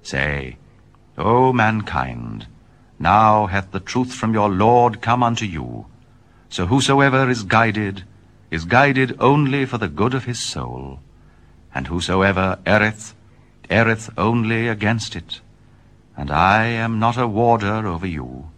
Say, O mankind, now hath the truth from your Lord come unto you. So whosoever is guided only for the good of his soul, and whosoever erreth, erreth only against it. And I am not a warder over you,